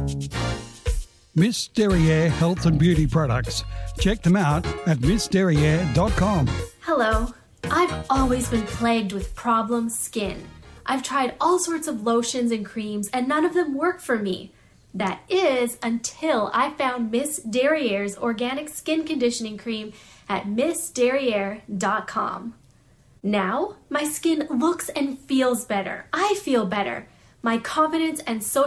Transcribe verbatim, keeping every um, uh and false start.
Miss Derriere Health and Beauty Products. Check them out at miss derriere dot com. Hello. I've always been plagued with problem skin. I've tried all sorts of lotions and creams and none of them work for me. That is until I found Miss Derriere's organic skin conditioning cream at miss derriere dot com. Now, my skin looks and feels better. I feel better. My confidence and social